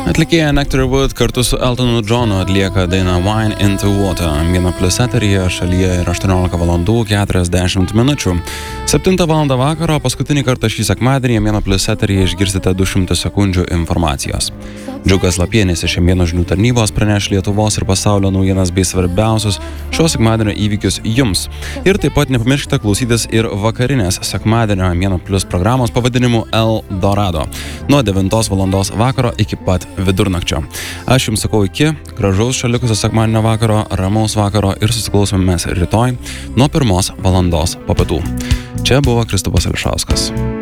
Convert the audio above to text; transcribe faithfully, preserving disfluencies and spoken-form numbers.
Atlikėja Nectar Wood kartu su Eltonu Johnu atlieka dainą Wine into Water. Vieno plius eteryje šalyje yra aštuoniolika valandų keturiasdešimt minučių. septintą valandą vakaro paskutinį kartą šį sekmadienį Vieno plius eteryje išgirsite du šimtus sekundžių informacijos. Džiugas Lapienis iš Vieno žinių tarnybos praneš Lietuvos ir pasaulio naujienas bei svarbiausius šio sekmadienio įvykius jums. Ir taip pat nepamirškite klausytis ir vakarinės sekmadienio Vieno plius programos pavadinimu El Dorado nuo devintos valandos vakaro iki pat vidurnakčio. Aš jums sakau iki, gražaus šalikusio sekmadienio vakaro, ramaus vakaro ir susiklausome mes rytoj nuo pirmos valandos po pietų. Čia buvo Kristupas Ališauskas.